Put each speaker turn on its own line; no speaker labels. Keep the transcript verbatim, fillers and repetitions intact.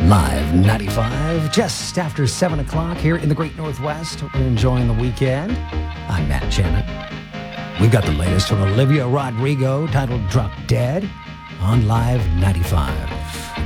Live ninety-five, just after seven o'clock here in the Great Northwest. Hope you're enjoying the weekend. I'm Matt Janet. We've got the latest from Olivia Rodrigo titled Drop Dead on Live ninety-five.